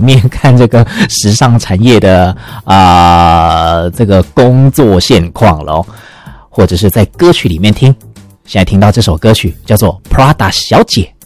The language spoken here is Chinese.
里面看这个时尚产业的这个工作现况了哦，或者是在歌曲里面听。现在听到这首歌曲叫做 Prada 小姐。